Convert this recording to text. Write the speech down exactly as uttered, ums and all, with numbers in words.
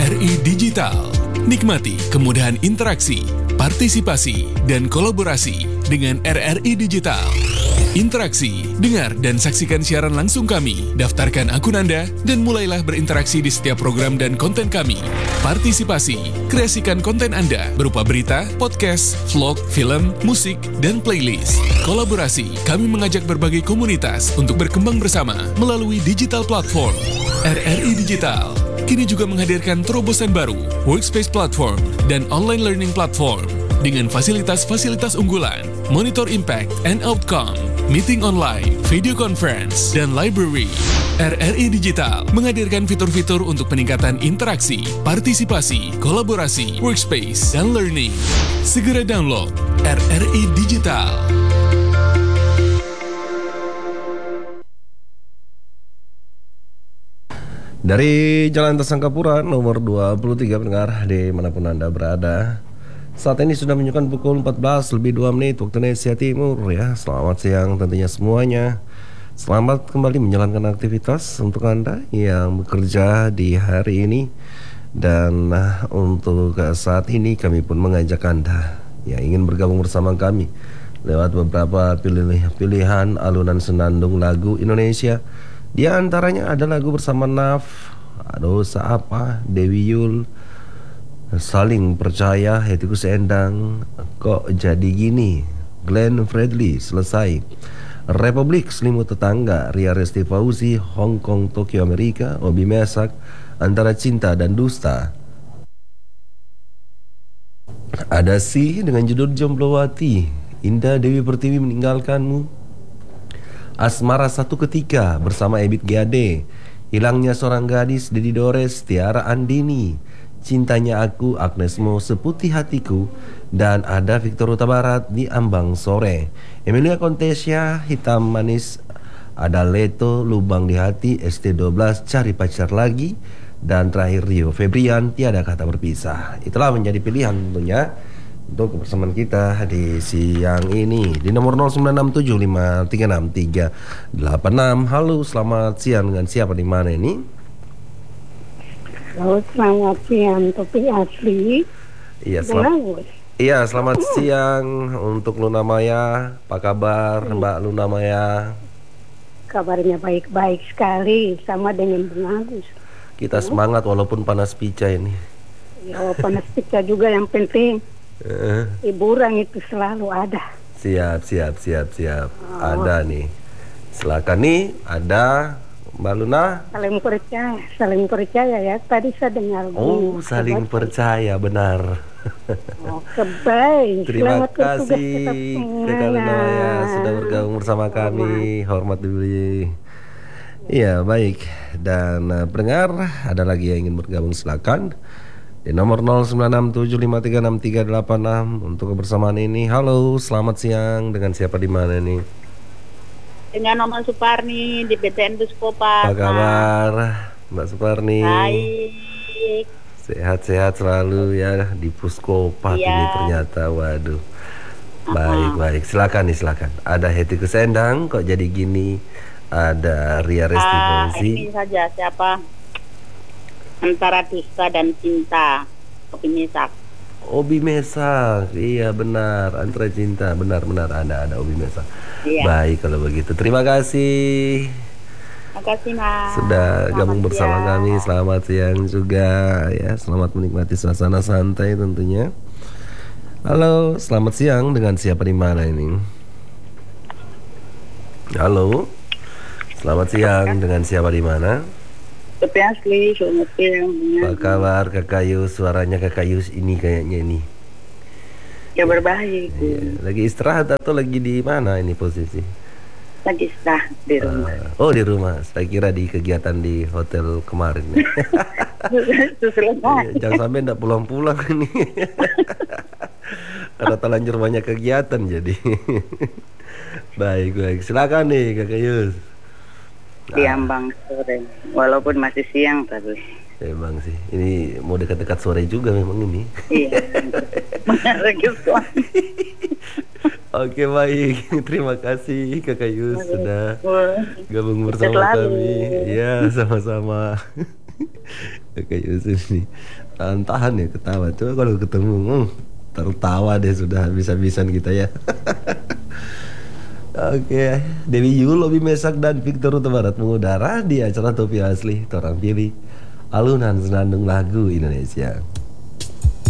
R I Digital. Nikmati kemudahan interaksi, partisipasi, dan kolaborasi dengan R R I Digital. Interaksi, dengar dan saksikan siaran langsung kami, daftarkan akun Anda, dan mulailah berinteraksi di setiap program dan konten kami. Partisipasi, kreasikan konten Anda berupa berita, podcast, vlog, film, musik, dan playlist. Kolaborasi, kami mengajak berbagai komunitas untuk berkembang bersama melalui digital platform. R R I Digital kini juga menghadirkan terobosan baru, workspace platform, dan online learning platform dengan fasilitas-fasilitas unggulan, monitor impact and outcome, meeting online, video conference, dan library. R R I Digital menghadirkan fitur-fitur untuk peningkatan interaksi, partisipasi, kolaborasi, workspace, dan learning. Segera download R R I Digital. Dari Jalan Tasangkapura nomor dua puluh tiga pendengar dimanapun Anda berada. Saat ini sudah menunjukkan pukul empat belas lebih dua menit waktu Indonesia Timur ya. Selamat siang tentunya semuanya. Selamat kembali menjalankan aktivitas untuk Anda yang bekerja di hari ini. Dan uh, untuk uh, saat ini kami pun mengajak Anda yang ingin bergabung bersama kami lewat beberapa pilih- pilihan alunan senandung lagu Indonesia. Di antaranya ada lagu bersama Naf, Dosa Apa, Dewi Yul, Saling Percaya, Hatiku Seendang, Kok Jadi Gini, Glenn Fredly, Selesai, Republik, Selimut Tetangga, Ria Resti Fauzi, Hong Kong, Tokyo, Amerika, Obi Mesak, Antara Cinta dan Dusta. Ada Si dengan judul Jomblowati, Indah Dewi Pertiwi Meninggalkanmu, Asmara Satu Ketika bersama Ebit G A D, Hilangnya Seorang Gadis, Dedi Dores, Tiara Andini, Cintanya Aku, Agnes Mo, Seputih Hatiku, dan ada Victor Huta Barat di Ambang Sore, Emilia Contesia, Hitam Manis, ada Leto, Lubang di Hati, S T dua belas, Cari Pacar Lagi, dan terakhir Rio Febrian, Tiada Kata Berpisah. Itulah menjadi pilihan tentunya untuk kebersamaan kita di siang ini di nomor nol sembilan enam tujuh lima tiga enam tiga delapan enam. Halo, selamat siang, dengan siapa di mana ini? Halo, selamat siang, Topi Asli. Iya, selamat. Iya, selamat siang untuk Luna Maya. Apa kabar, Mbak Luna Maya? Kabarnya baik-baik sekali, sama dengan Bung Agus. Kita semangat walaupun panas pica ini. Ya, panas pica juga, yang penting Uh, hiburan itu selalu ada. Siap, siap, siap, siap. Oh. Ada nih. Silakan nih, ada Mbak Luna. Saling percaya, saling percaya ya. Tadi saya dengar. Oh, saling percaya, benar. Oh, kebaik. Terima kasih Kakak Luna ya sudah bergabung bersama kami. Hormat dulu. Iya, baik. Dan uh, pendengar, ada lagi yang ingin bergabung, silakan di nomor nol sembilan enam tujuh lima tiga enam tiga delapan enam untuk kebersamaan ini. Halo, selamat siang, dengan siapa di mana nih? Dengan Mama Suparni di B T N Puskopa. Apa kabar Mbak Suparni? Baik. Sehat-sehat selalu ya di Puskopa ya. Ini ternyata, waduh. Baik, uh-huh. baik. Silakan nih, silakan. Ada Hatiku Seendang, Kok Jadi Gini. Ada Ria Resti Fauzi. Uh, ini saja siapa? Antara Dusta dan Cinta, Obi Mesak. Obi Mesak, iya benar. Antara Cinta, benar-benar ada ada Obi Mesak. Iya. Baik kalau begitu. Terima kasih. Terima kasih Mas. Sudah Selamat gabung bersama siang. kami. Selamat siang juga ya. Selamat menikmati suasana santai tentunya. Halo, selamat siang, dengan siapa di mana ini? Halo. Selamat siang, dengan siapa di mana? Tapi Asli, selamat siang. Apa kabar Kakak Yus? Suaranya Kakak Yus ini kayaknya ini. Ya berbahagia. Iya. Lagi istirahat atau lagi di mana ini posisi? Lagi istirahat di rumah. Uh, oh di rumah. Saya kira di kegiatan di hotel kemarin. Ya. Iya, jangan sampai ndak pulang-pulang ini. Karena terlanjur banyak kegiatan jadi. Baik baik. Silakan nih Kakak Yus. Di Ambang Sore, walaupun masih siang tapi. Emang sih, ini mau dekat-dekat sore juga memang ini. Iya. Oke baik, terima kasih Kakak Yus sudah gabung bersama kami. Iya sama-sama. Oke Yusuf nih tahan-tahan ya ketawa. Coba kalau ketemu hmm, tertawa deh sudah habis-habisan kita ya. Oke, Dewi Yul, Obi Mesak dan Victor Huta Barat mengudara di acara Topi Asli. Torang pilih alunan senandung lagu Indonesia.